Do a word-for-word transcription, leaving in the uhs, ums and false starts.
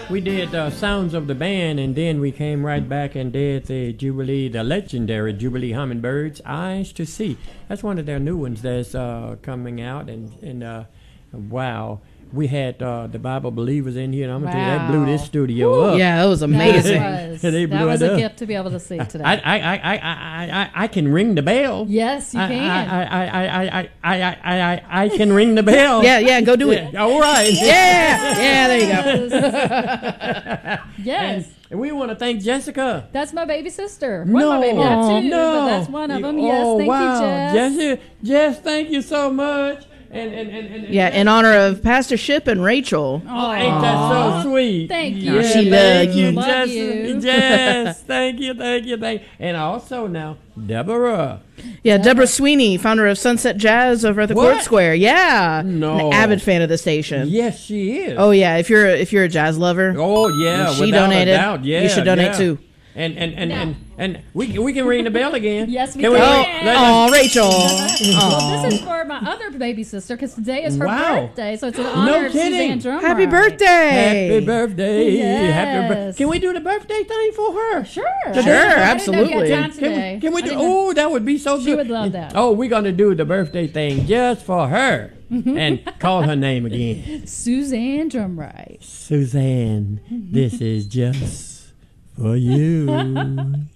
we did uh, Sounds of the Band, and then we came right back and did the Jubilee, the legendary Jubilee Hummingbirds, Eyes to See. That's one of their new ones that's uh, coming out, and, and uh, wow. We had uh, the Bible Believers in here, and I'm going to wow. tell you, that blew this studio Woo. up. Yeah, that was amazing. That was, They that blew was it a up. gift to be able to see today. I, I, I, I, I, I, I can ring the bell. Yes, you I, can. I, I, I, I, I, I, I, I, I can ring the bell. Yeah, yeah, go do it. Yeah, all right. Yeah, yeah, there you go. Yes. And we want to thank Jessica. That's my baby sister. One No, of my baby. I have two, no. but that's one of them. Yes, Oh, thank wow. you, Jess. Jess, Jess, thank you so much. And, and, and, and, Yeah, in honor of Pastor Ship and Rachel. Oh, ain't that so sweet? Thank Yeah, you. she thank loves you, you. Love Jess. you. Jess, thank you, thank you, thank you. And also now, Deborah. Yeah, Deborah Sweeney, founder of Sunset Jazz over at the What? Court Square. Yeah, No. an avid fan of the station. Yes, she is. Oh yeah, if you're if you're a jazz lover, Oh yeah, and she without donated, a doubt. Yeah, you should donate yeah. too. And and and, No. and and we we can ring the bell again. Yes, we can. can. ring- let- Oh, Rachel. Well, this is for my other baby sister because today is her Wow. birthday, so it's an honor No of kidding. Suzanne Drumright. Happy birthday! Happy birthday! Happy bir- Yes. Can we do the birthday thing for her? Sure. Sure, I didn't know you absolutely. had time Can today. we, can we I do? didn't know- Oh, that would be so good. She would love that. Oh, we're gonna do the birthday thing just for her, and call her name again, Suzanne Drumright. Suzanne. This is just for you.